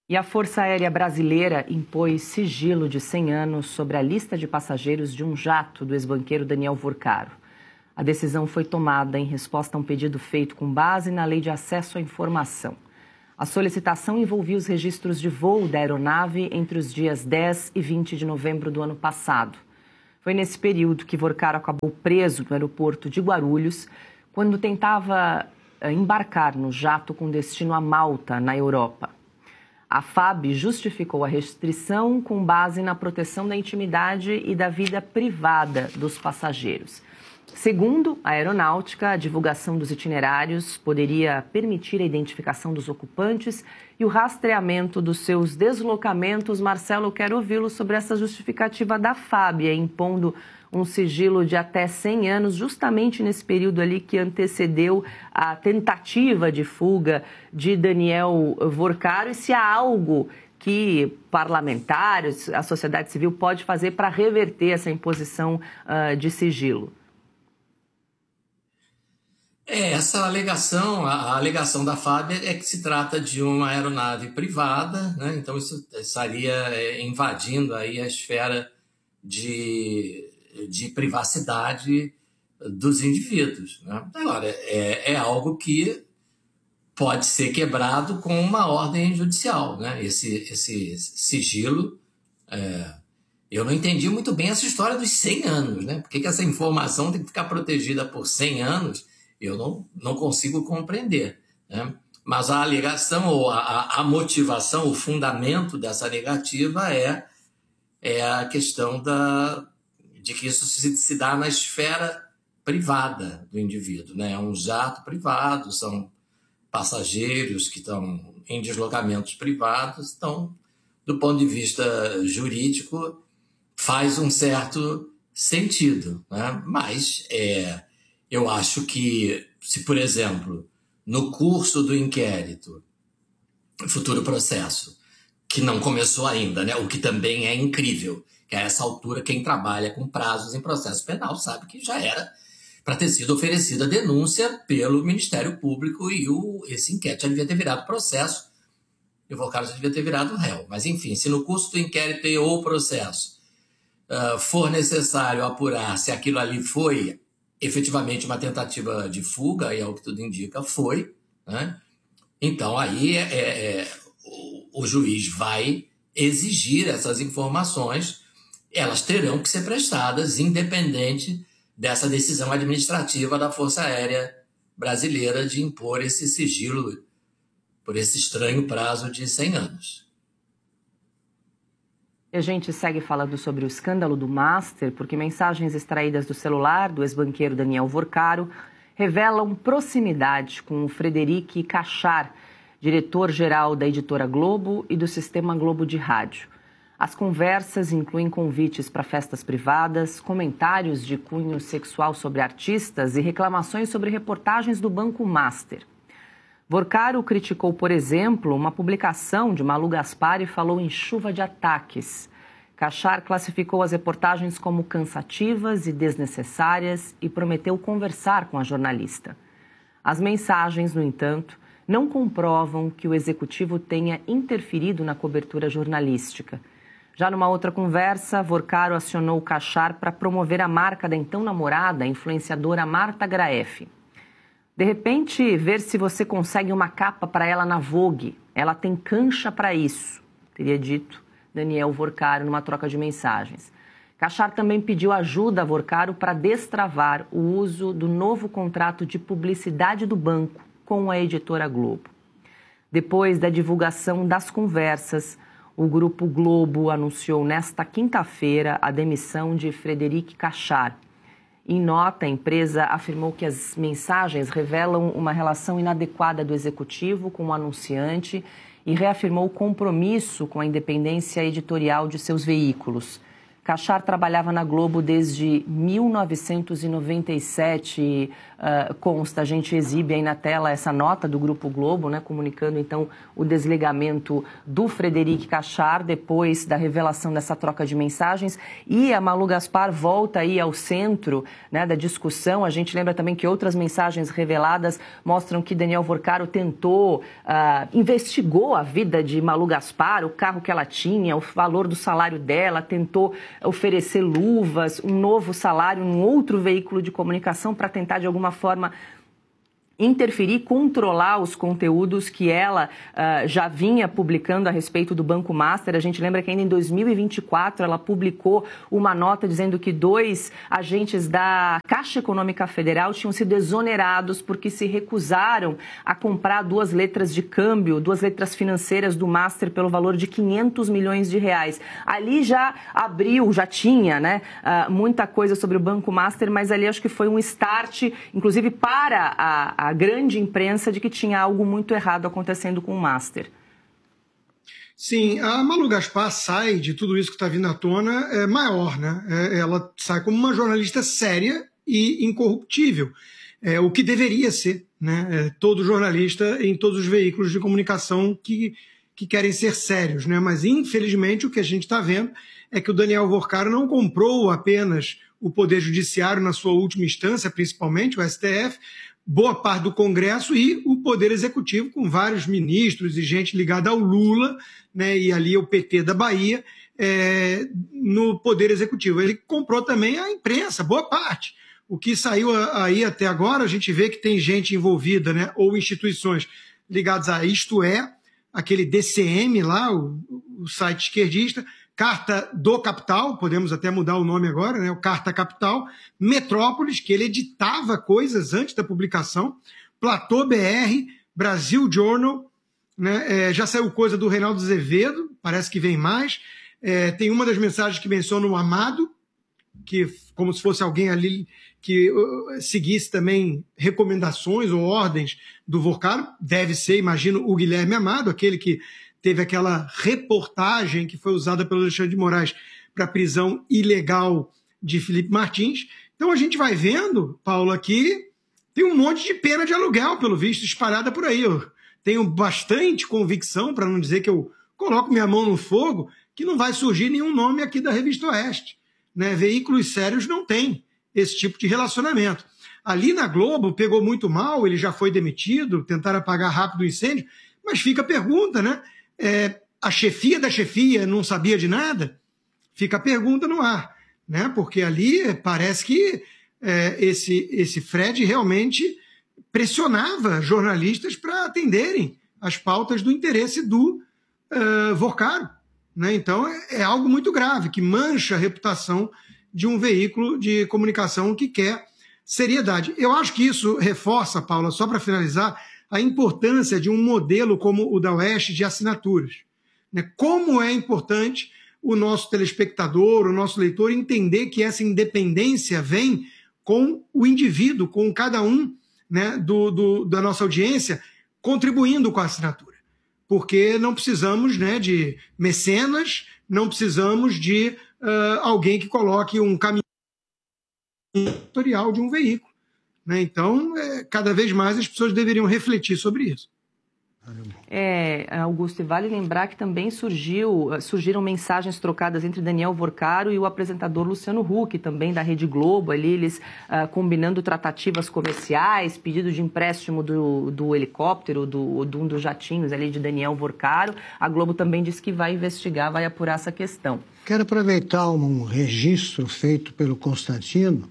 E a Força Aérea Brasileira impôs sigilo de 100 anos sobre a lista de passageiros de um jato do ex-banqueiro Daniel Vorcaro. A decisão foi tomada em resposta a um pedido feito com base na Lei de Acesso à Informação. A solicitação envolvia os registros de voo da aeronave entre os dias 10 e 20 de novembro do ano passado. Foi nesse período que Vorcaro acabou preso no aeroporto de Guarulhos, quando tentava embarcar no jato com destino a Malta, na Europa. A FAB justificou a restrição com base na proteção da intimidade e da vida privada dos passageiros. Segundo a aeronáutica, a divulgação dos itinerários poderia permitir a identificação dos ocupantes e o rastreamento dos seus deslocamentos. Marcelo, eu quero ouvi-lo sobre essa justificativa da FAB, impondo um sigilo de até 100 anos, justamente nesse período ali que antecedeu a tentativa de fuga de Daniel Vorcaro, e se há algo que parlamentares, a sociedade civil pode fazer para reverter essa imposição de sigilo. Essa alegação, a alegação da FAB é que se trata de uma aeronave privada, né? Então isso estaria invadindo aí a esfera de privacidade dos indivíduos, né? Agora, é algo que pode ser quebrado com uma ordem judicial, né? Esse sigilo, eu não entendi muito bem essa história dos 100 anos, né? Por que essa informação tem que ficar protegida por 100 anos? Eu não consigo compreender, né? Mas a alegação ou a motivação, o fundamento dessa negativa é a questão de que isso se dá na esfera privada do indivíduo, né? É um jato privado, são passageiros que estão em deslocamentos privados, então, do ponto de vista jurídico, faz um certo sentido, né? Mas eu acho que, se, por exemplo, no curso do inquérito, futuro processo, que não começou ainda, né? O que também é incrível, que a essa altura quem trabalha com prazos em processo penal sabe que já era para ter sido oferecida a denúncia pelo Ministério Público e esse inquérito já devia ter virado processo e o Vorcaro já devia ter virado réu. Mas, enfim, se no curso do inquérito ou processo for necessário apurar se aquilo ali foi efetivamente uma tentativa de fuga, e é o que tudo indica, foi, né? Então, aí o juiz vai exigir essas informações, elas terão que ser prestadas, independente dessa decisão administrativa da Força Aérea Brasileira de impor esse sigilo por esse estranho prazo de 100 anos. A gente segue falando sobre o escândalo do Master, porque mensagens extraídas do celular do ex-banqueiro Daniel Vorcaro revelam proximidade com o Frederic Cachar, diretor-geral da Editora Globo e do Sistema Globo de Rádio. As conversas incluem convites para festas privadas, comentários de cunho sexual sobre artistas e reclamações sobre reportagens do Banco Master. Vorcaro criticou, por exemplo, uma publicação de Malu Gaspar e falou em chuva de ataques. Cachar classificou as reportagens como cansativas e desnecessárias e prometeu conversar com a jornalista. As mensagens, no entanto, não comprovam que o executivo tenha interferido na cobertura jornalística. Já numa outra conversa, Vorcaro acionou Cachar para promover a marca da então namorada, a influenciadora Marta Graeff. De repente, ver se você consegue uma capa para ela na Vogue. Ela tem cancha para isso, teria dito Daniel Vorcaro numa troca de mensagens. Cachar também pediu ajuda a Vorcaro para destravar o uso do novo contrato de publicidade do banco com a Editora Globo. Depois da divulgação das conversas, o Grupo Globo anunciou nesta quinta-feira a demissão de Frederic Cachar. Em nota, a empresa afirmou que as mensagens revelam uma relação inadequada do executivo com o anunciante e reafirmou o compromisso com a independência editorial de seus veículos. Kachar trabalhava na Globo desde 1997, consta, a gente exibe aí na tela essa nota do Grupo Globo, né, comunicando então o desligamento do Frederic Kachar depois da revelação dessa troca de mensagens. E a Malu Gaspar volta aí ao centro, né, da discussão. A gente lembra também que outras mensagens reveladas mostram que Daniel Vorcaro tentou, investigou a vida de Malu Gaspar, o carro que ela tinha, o valor do salário dela, tentou oferecer luvas, um novo salário, um outro veículo de comunicação para tentar, de alguma forma, interferir, controlar os conteúdos que ela já vinha publicando a respeito do Banco Master. A gente lembra que ainda em 2024 ela publicou uma nota dizendo que 2 agentes da Caixa Econômica Federal tinham sido exonerados porque se recusaram a comprar 2 letras de câmbio, 2 letras financeiras do Master pelo valor de 500 milhões de reais. Ali já abriu, já tinha, né, muita coisa sobre o Banco Master, mas ali acho que foi um start, inclusive para a grande imprensa, de que tinha algo muito errado acontecendo com o Master. Sim, a Malu Gaspar sai de tudo isso que está vindo à tona maior, né? Ela sai como uma jornalista séria e incorruptível, o que deveria ser, né? Todo jornalista em todos os veículos de comunicação que querem ser sérios, né? Mas, infelizmente, o que a gente está vendo é que o Daniel Vorcaro não comprou apenas o Poder Judiciário na sua última instância, principalmente o STF, boa parte do Congresso e o Poder Executivo, com vários ministros e gente ligada ao Lula, né, e ali o PT da Bahia, no Poder Executivo. Ele comprou também a imprensa, boa parte. O que saiu aí até agora, a gente vê que tem gente envolvida, né, ou instituições ligadas a Isto É, aquele DCM lá, o site esquerdista, Carta do Capital, podemos até mudar o nome agora, né? O Carta Capital, Metrópolis, que ele editava coisas antes da publicação, Platô BR, Brasil Journal, né? Já saiu coisa do Reinaldo Azevedo, parece que vem mais. Tem uma das mensagens que menciona o Amado, que como se fosse alguém ali que seguisse também recomendações ou ordens do Vorcaro, deve ser, imagino, o Guilherme Amado, aquele que teve aquela reportagem que foi usada pelo Alexandre de Moraes para a prisão ilegal de Felipe Martins. Então a gente vai vendo, Paulo, aqui tem um monte de pena de aluguel, pelo visto, espalhada por aí. Eu tenho bastante convicção, para não dizer que eu coloco minha mão no fogo, que não vai surgir nenhum nome aqui da Revista Oeste, né? Veículos sérios não têm esse tipo de relacionamento. Ali na Globo pegou muito mal, ele já foi demitido, tentaram apagar rápido o incêndio, mas fica a pergunta, né? A chefia da chefia não sabia de nada? Fica a pergunta no ar, né? Porque ali parece que esse Fred realmente pressionava jornalistas para atenderem as pautas do interesse do Vorcaro, né? Então é algo muito grave, que mancha a reputação de um veículo de comunicação que quer seriedade. Eu acho que isso reforça, Paula, só para finalizar, a importância de um modelo como o da Oeste de assinaturas, né? Como é importante o nosso telespectador, o nosso leitor, entender que essa independência vem com o indivíduo, com cada um, né, da nossa audiência, contribuindo com a assinatura. Porque não precisamos, né, de mecenas, não precisamos de alguém que coloque um caminho editorial de um veículo, né? Então, cada vez mais as pessoas deveriam refletir sobre isso. Augusto, e vale lembrar que também surgiram mensagens trocadas entre Daniel Vorcaro e o apresentador Luciano Huck, também da Rede Globo, ali eles combinando tratativas comerciais, pedido de empréstimo do helicóptero, de um dos jatinhos ali de Daniel Vorcaro. A Globo também disse que vai investigar, vai apurar essa questão. Quero aproveitar um registro feito pelo Constantino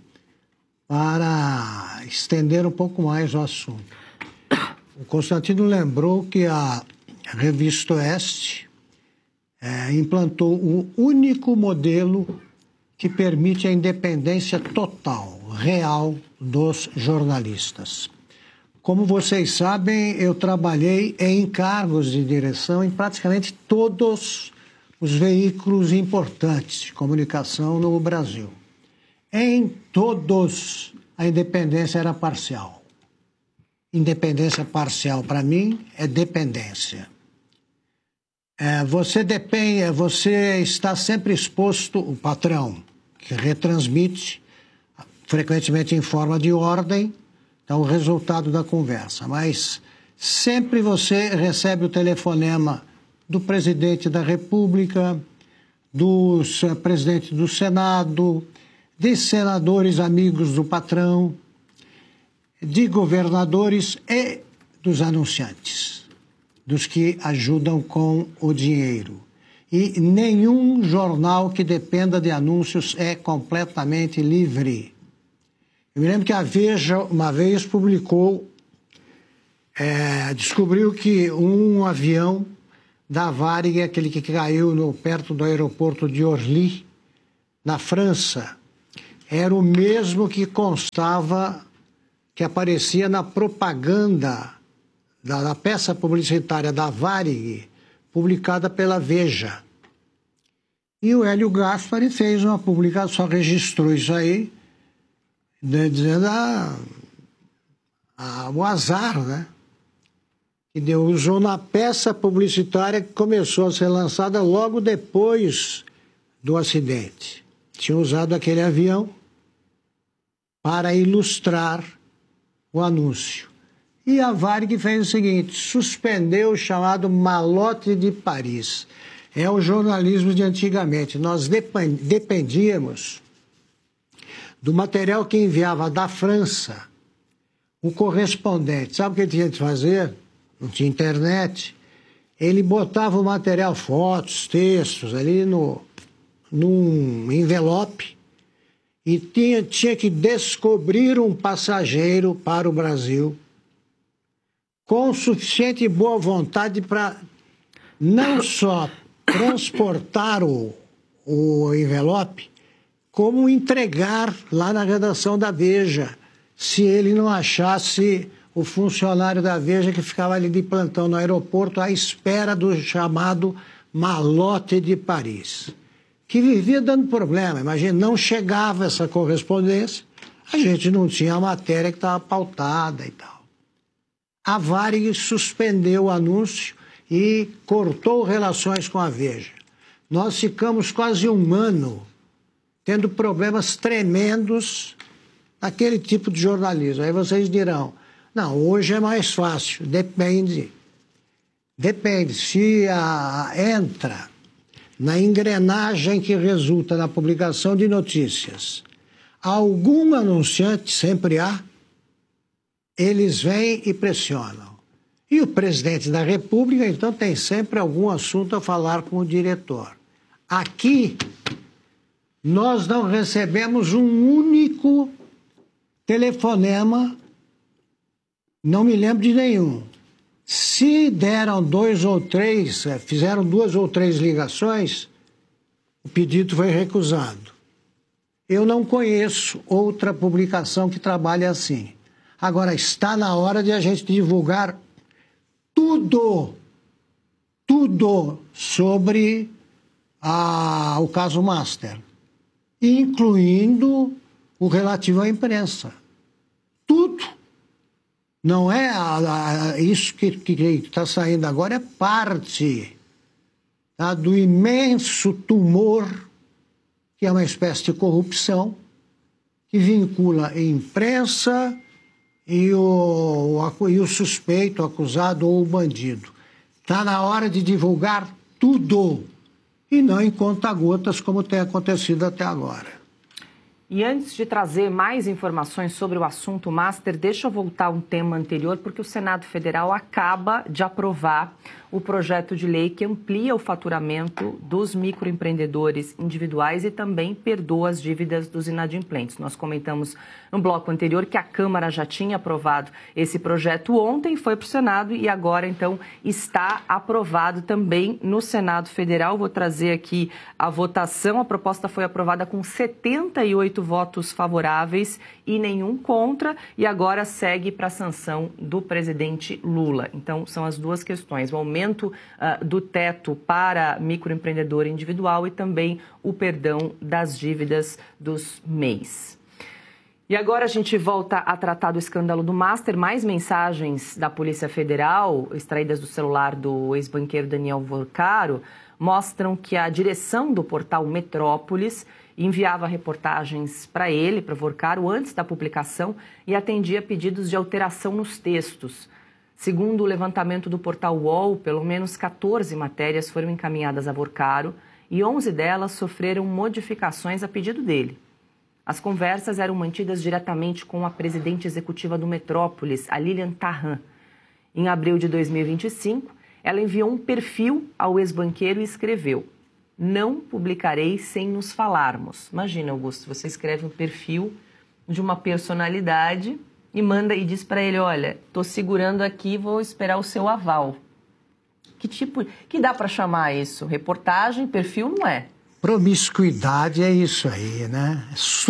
para estender um pouco mais o assunto. O Constantino lembrou que a Revista Oeste implantou o único modelo que permite a independência total, real, dos jornalistas. Como vocês sabem, eu trabalhei em cargos de direção em praticamente todos os veículos importantes de comunicação no Brasil. Em todos, a independência era parcial. Independência parcial, para mim, é dependência. você está sempre exposto, o patrão, que retransmite, frequentemente em forma de ordem, então o resultado da conversa. Mas sempre você recebe o telefonema do presidente da República, do presidente do Senado, de senadores amigos do patrão, de governadores e dos anunciantes, dos que ajudam com o dinheiro. E nenhum jornal que dependa de anúncios é completamente livre. Eu me lembro que a Veja, uma vez, publicou, descobriu que um avião da Varig, aquele que caiu perto do aeroporto de Orly, na França, era o mesmo que constava, que aparecia na propaganda da peça publicitária da Varig, publicada pela Veja. E o Hélio Gaspari fez uma publicação, só registrou isso aí, dizendo o azar, né? Que usou na peça publicitária que começou a ser lançada logo depois do acidente. Tinha usado aquele avião para ilustrar o anúncio. E a Varig fez o seguinte, suspendeu o chamado malote de Paris. É o jornalismo de antigamente. Nós dependíamos do material que enviava da França o correspondente. Sabe o que ele tinha de fazer? Não tinha internet. Ele botava o material, fotos, textos, ali num envelope e tinha que descobrir um passageiro para o Brasil com suficiente boa vontade para não só transportar o envelope, como entregar lá na redação da Veja, se ele não achasse o funcionário da Veja que ficava ali de plantão no aeroporto à espera do chamado malote de Paris, que vivia dando problema. Imagina, não chegava essa correspondência, a gente não tinha a matéria que estava pautada e tal. A Varig suspendeu o anúncio e cortou relações com a Veja. Nós ficamos quase um ano tendo problemas tremendos naquele tipo de jornalismo. Aí vocês dirão, não, hoje é mais fácil. Depende. Se entra na engrenagem que resulta na publicação de notícias algum anunciante, sempre há, eles vêm e pressionam. E o presidente da República, então, tem sempre algum assunto a falar com o diretor. Aqui, nós não recebemos um único telefonema, não me lembro de nenhum. Se deram 2 ou 3, fizeram 2 ou 3 ligações, o pedido foi recusado. Eu não conheço outra publicação que trabalhe assim. Agora, está na hora de a gente divulgar tudo sobre o caso Master, incluindo o relativo à imprensa. Tudo. Não é isso que está saindo agora, é parte do imenso tumor, que é uma espécie de corrupção, que vincula a imprensa e o suspeito, o acusado ou o bandido. Está na hora de divulgar tudo, e não em conta-gotas, como tem acontecido até agora. E antes de trazer mais informações sobre o assunto Master, deixa eu voltar a um tema anterior, porque o Senado Federal acaba de aprovar o projeto de lei que amplia o faturamento dos microempreendedores individuais e também perdoa as dívidas dos inadimplentes. Nós comentamos no bloco anterior que a Câmara já tinha aprovado esse projeto ontem, foi para o Senado e agora, então, está aprovado também no Senado Federal. Vou trazer aqui a votação. A proposta foi aprovada com 78 votos favoráveis e nenhum contra, e agora segue para a sanção do presidente Lula. Então, são as duas questões, o aumento do teto para microempreendedor individual e também o perdão das dívidas dos MEIs. E agora a gente volta a tratar do escândalo do Master. Mais mensagens da Polícia Federal, extraídas do celular do ex-banqueiro Daniel Vorcaro, mostram que a direção do portal Metrópolis enviava reportagens para ele, para Vorcaro, antes da publicação e atendia pedidos de alteração nos textos. Segundo o levantamento do portal UOL, pelo menos 14 matérias foram encaminhadas a Vorcaro e 11 delas sofreram modificações a pedido dele. As conversas eram mantidas diretamente com a presidente executiva do Metrópolis, a Lilian Tharran. Em abril de 2025, ela enviou um perfil ao ex-banqueiro e escreveu: "Não publicarei sem nos falarmos". Imagina, Augusto, você escreve um perfil de uma personalidade e manda e diz para ele: "Olha, estou segurando aqui, vou esperar o seu aval". Que dá para chamar isso? Reportagem, perfil não é. Promiscuidade é isso aí, né?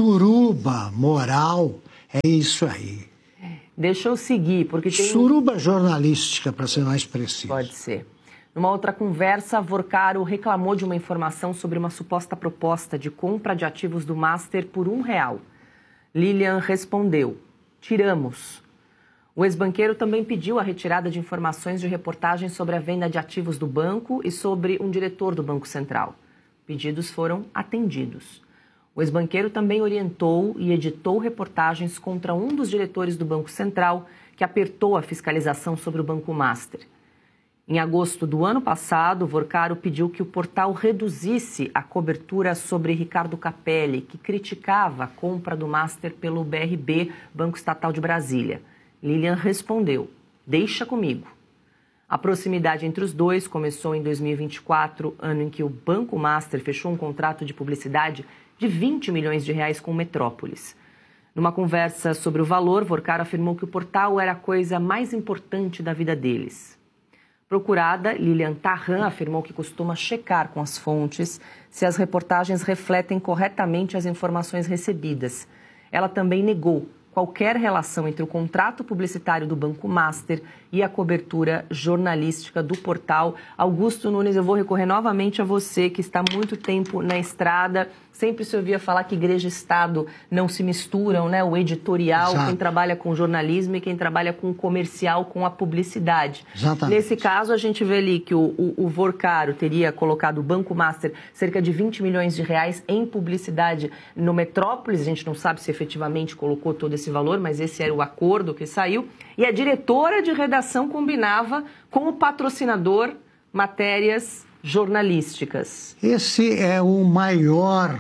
Suruba moral é isso aí. Deixa eu seguir, porque tem... Suruba jornalística, para ser mais preciso. Pode ser. Numa outra conversa, Vorcaro reclamou de uma informação sobre uma suposta proposta de compra de ativos do Master por R$1. Lilian respondeu: "Tiramos". O ex-banqueiro também pediu a retirada de informações de reportagens sobre a venda de ativos do banco e sobre um diretor do Banco Central. Pedidos foram atendidos. O ex-banqueiro também orientou e editou reportagens contra um dos diretores do Banco Central, que apertou a fiscalização sobre o Banco Master. Em agosto do ano passado, Vorcaro pediu que o portal reduzisse a cobertura sobre Ricardo Capelli, que criticava a compra do Master pelo BRB, Banco Estatal de Brasília. Lilian respondeu: "Deixa comigo". A proximidade entre os dois começou em 2024, ano em que o Banco Master fechou um contrato de publicidade de R$20 milhões com o Metrópolis. Numa conversa sobre o valor, Vorcaro afirmou que o portal era a coisa mais importante da vida deles. Procurada, Lilian Tharran afirmou que costuma checar com as fontes se as reportagens refletem corretamente as informações recebidas. Ela também negou qualquer relação entre o contrato publicitário do Banco Master e a cobertura jornalística do portal. Augusto Nunes, eu vou recorrer novamente a você, que está há muito tempo na estrada. Sempre se ouvia falar que igreja e Estado não se misturam, né? O editorial, exato, quem trabalha com jornalismo e quem trabalha com comercial, com a publicidade. Exatamente. Nesse caso, a gente vê ali que o Vorcaro teria colocado o Banco Master cerca de R$20 milhões em publicidade no Metrópolis. A gente não sabe se efetivamente colocou todo esse valor, mas esse era o acordo que saiu. E a diretora de redação combinava com o patrocinador matérias jornalísticas. Esse é o maior,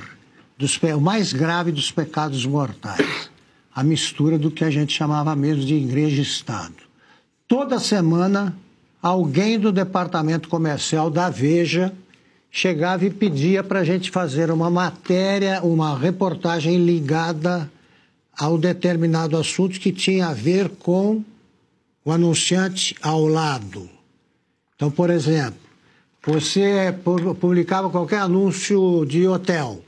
o mais grave dos pecados mortais. A mistura do que a gente chamava mesmo de igreja e Estado. Toda semana, alguém do departamento comercial da Veja chegava e pedia para a gente fazer uma matéria, uma reportagem ligada ao determinado assunto que tinha a ver com o anunciante ao lado. Então, por exemplo, você publicava qualquer anúncio de hotel,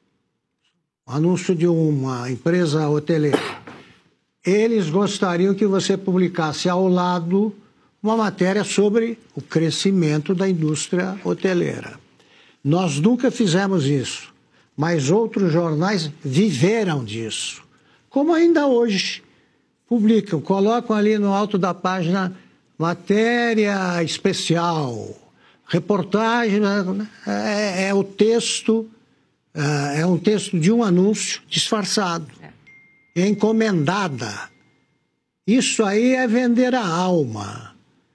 anúncio de uma empresa hoteleira. Eles gostariam que você publicasse ao lado uma matéria sobre o crescimento da indústria hoteleira. Nós nunca fizemos isso, mas outros jornais viveram disso. Como ainda hoje publicam, colocam ali no alto da página matéria especial, reportagem, é o texto, é um texto de um anúncio disfarçado, é encomendada. Isso aí é vender a alma,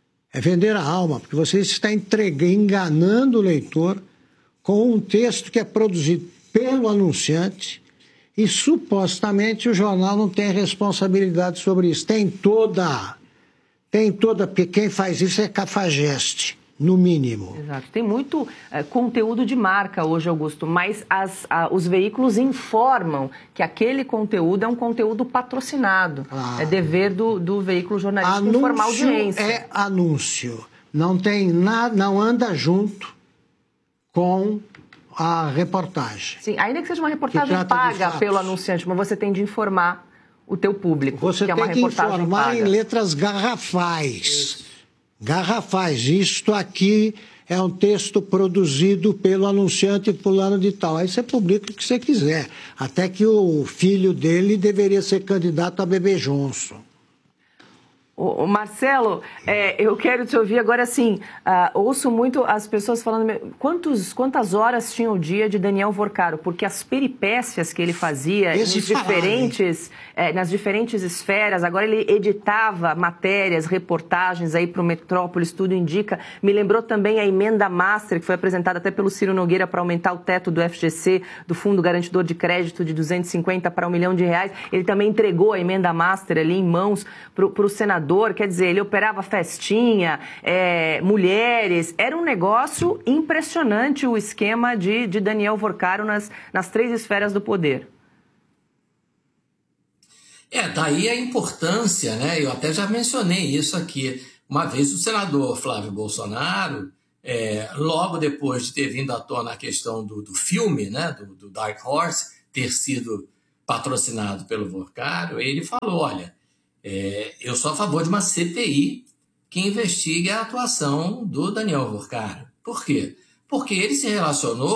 porque você está enganando o leitor com um texto que é produzido pelo anunciante e supostamente o jornal não tem responsabilidade sobre isso. Tem toda, porque quem faz isso é cafajeste, no mínimo. Exato. Tem muito conteúdo de marca hoje, Augusto, mas os veículos informam que aquele conteúdo é um conteúdo patrocinado. Ah. É dever do veículo jornalístico informar a audiência. É anúncio. Não tem nada, não anda junto com a reportagem. Sim, ainda que seja uma reportagem paga pelo anunciante, mas você tem de informar o teu público. Você tem que informar em letras garrafais. Isso. Garrafais. Isto aqui é um texto produzido pelo anunciante fulano de tal. Aí você publica o que você quiser. Até que o filho dele deveria ser candidato a Bebê Johnson. O Marcelo, eu quero te ouvir agora, assim, ouço muito as pessoas falando, quantas horas tinha o dia de Daniel Vorcaro? Porque as peripécias que ele fazia nas diferentes esferas, agora ele editava matérias, reportagens aí para o Metrópolis, tudo indica, me lembrou também a emenda master, que foi apresentada até pelo Ciro Nogueira para aumentar o teto do FGC, do Fundo Garantidor de Crédito, de 250 para R$1 milhão. Ele também entregou a emenda master ali em mãos para o senador. Quer dizer, ele operava festinha, mulheres, era um negócio impressionante o esquema de Daniel Vorcaro nas 3 esferas do poder. Daí a importância, né? Eu até já mencionei isso aqui. Uma vez o senador Flávio Bolsonaro, logo depois de ter vindo à tona a questão do filme, né? Do Dark Horse, ter sido patrocinado pelo Vorcaro, ele falou, olha, eu sou a favor de uma CPI que investigue a atuação do Daniel Vorcaro. Por quê? Porque ele se relacionou